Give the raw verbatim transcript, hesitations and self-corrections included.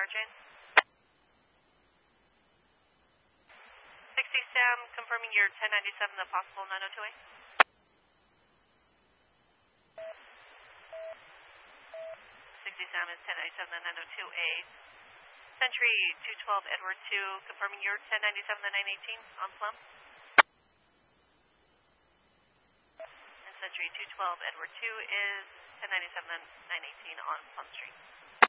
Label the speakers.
Speaker 1: Chain. sixty Sam, confirming your ten ninety-seven, the possible nine oh two A. sixty Sam is ten ninety-seven, the nine oh two A. Century two twelve Edward two, confirming your ten ninety-seven, the nine eighteen on Plum. And Century two twelve Edward two is ten ninety-seven, the nine eighteen on Plum Street.